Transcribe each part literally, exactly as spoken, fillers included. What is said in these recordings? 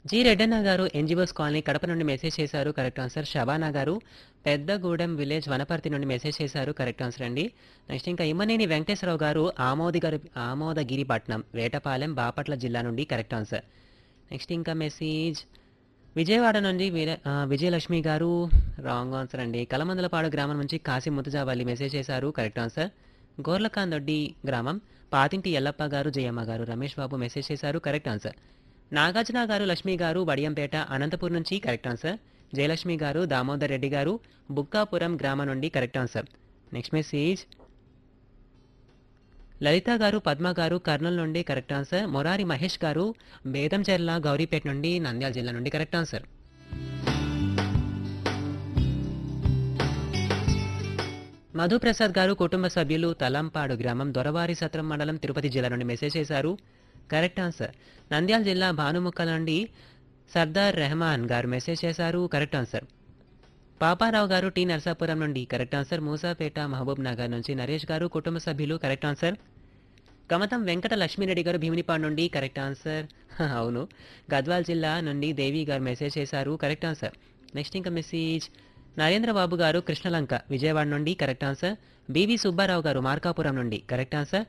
G Reddanna గారు NGOs colony Kadapa నుండి message చేశారు కరెక్ట్ ఆన్సర్. షబానా గారు పెద్దగూడెం విలేజ్ వనపర్తి నుండి మెసేజ్ చేశారు కరెక్ట్ ఆన్సర్ అండి. నెక్స్ట్ ఇంకా ఇమ్మనేని వెంకటేశ్వరరావు గారు ఆమోది గారి ఆమోదగిరిపట్నం వేటపాలెం బాపట్ల జిల్లా నుండి కరెక్ట్ ఆన్సర్. నెక్స్ట్ ఇంకా మెసేజ్ విజయవాడ నుండి వీర ఆ, విజయలక్ష్మి గారు రాంగ్ ఆన్సర్ అండి. కలమందలపాడు గ్రామం నుంచి కాసిం ముతుజావల్లి మెసేజ్ చేశారు కరెక్ట్ ఆన్సర్. గోర్లకాందొడ్డి గ్రామం పాతింటి ఎల్లప్ప గారు జయమ్మ గారు రమేష్ బాబు మెసేజ్ చేశారు కరెక్ట్ ఆన్సర్. నాగార్జున గారు లక్ష్మి గారు వడియంపేట అనంతపూర్ నుంచి కరెక్ట్ ఆన్సర్. జయలక్ష్మి గారు దామోదర్ రెడ్డి గారు బుక్కాపురం గ్రామం నుండి కరెక్ట్ ఆన్సర్. నెక్స్ట్ మెసేజ్ లలిత గారు పద్మ గారు కర్నూలు నుండి కరెక్ట్ ఆన్సర్. మొరారి మహేష్ గారు బేదంచెర్ల గౌరీపేట నుండి నంద్యాల జిల్లా నుండి కరెక్ట్ ఆన్సర్. మధుప్రసాద్ గారు కుటుంబ సభ్యులు తలంపాడు గ్రామం దొరవారి సత్రం మండలం తిరుపతి జిల్లా నుండి మెసేజ్ చేశారు కరెక్ట్ ఆన్సర్. నంద్యాల జిల్లా భానుముక్కల నుండి సర్దార్ రెహమాన్ గారు మెసేజ్ చేశారు కరెక్ట్ ఆన్సర్. పాపారావు గారు టీ నరసాపురం నుండి కరెక్ట్ ఆన్సర్. మూసాపేట మహబూబ్ నగర్ నుంచి నరేష్ గారు కుటుంబ సభ్యులు కరెక్ట్ ఆన్సర్. కమతం వెంకట లక్ష్మీరెడ్డి గారు భీమినిపాడు నుండి కరెక్ట్ ఆన్సర్. అవును. గద్వాల్ జిల్లా నుండి దేవి గారు మెసేజ్ చేశారు కరెక్ట్ ఆన్సర్. నెక్స్ట్ ఇంకా మెసేజ్ నరేంద్రబాబు గారు కృష్ణలంక విజయవాడ నుండి కరెక్ట్ ఆన్సర్. బివి సుబ్బారావు గారు మార్కాపురం నుండి correct answer.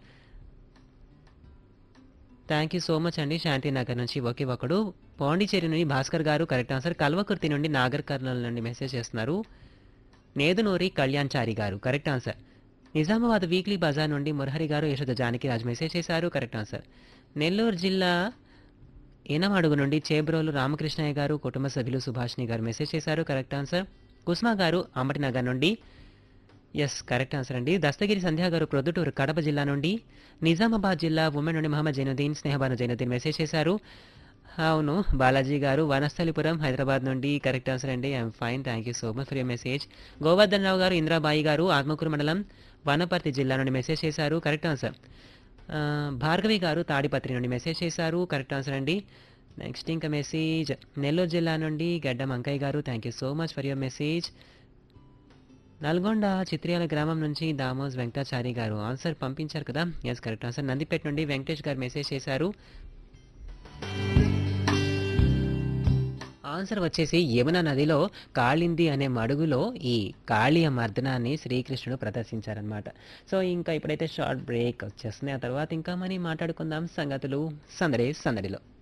Thank you so much అండి. శాంతినగర్ నుంచి ఒకే ఒకడు. పాండిచేరి నుండి భాస్కర్ గారు కరెక్ట్ ఆన్సర్. కల్వకుర్తి నుండి నాగర్ కర్నూలు నుండి మెసేజ్ చేస్తున్నారు. నేదునూరి కళ్యాణ్చారి గారు correct answer. Nizamabad weekly Bazar నుండి మురహరి గారు యశోద జానకిరాజ్ మెసేజ్ చేశారు కరెక్ట్ ఆన్సర్. నెల్లూరు జిల్లా ఈనమడుగు నుండి చేబ్రోలు రామకృష్ణయ్య గారు కుటుంబ సభ్యులు సుభాష్ని గారు మెసేజ్ చేశారు కరెక్ట్ ఆన్సర్. కుస్మా గారు అంబటినగర్ నుండి ఎస్ కరెక్ట్ ఆన్సర్ అండి. దస్తగిరి సంధ్యా గారు ప్రొద్దుటూరు కడప జిల్లా నుండి. నిజామాబాద్ జిల్లా ఉమెన్ నుండి మహమ్మద్ జైనుద్దీన్ స్నేహబాను జైనుద్దీన్ మెసేజ్ చేశారు. అవును. బాలాజీ గారు వనస్థలిపురం హైదరాబాద్ నుండి కరెక్ట్ ఆన్సర్ అండి. I'm fine thank you so much for your message. Govardhan రావు గారు ఇంద్రాబాయి గారు ఆత్మకూరు మండలం వనపర్తి జిల్లా నుండి మెసేజ్ చేశారు కరెక్ట్ ఆన్సర్. ఆ, భార్గవి గారు తాడిపత్రి నుండి మెసేజ్ చేశారు కరెక్ట్ ఆన్సర్ అండి. నెక్స్ట్ ఇంకా మెసేజ్ నెల్లూరు జిల్లా నుండి గడ్డం అంకయ్య గారు thank you so much for your message. Nalgonda Chitriyala గ్రామం నుంచి దామోస్ వెంకటాచారి గారు ఆన్సర్ పంపించారు కదా. Yes correct answer. నందిపేట నుండి వెంకటేష్ గారు మెసేజ్ చేశారు. ఆన్సర్ వచ్చేసి యమునా నదిలో కాళింది అనే మడుగులో ఈ కాళీయ మర్దనాన్ని శ్రీకృష్ణుడు ప్రదర్శించారనమాట. సో ఇంకా ఇప్పుడైతే షార్ట్ బ్రేక్ వచ్చేస్తుంది. ఆ తర్వాత ఇంకా మనీ మాట్లాడుకుందాం సంగతులు సందడి సందడిలో.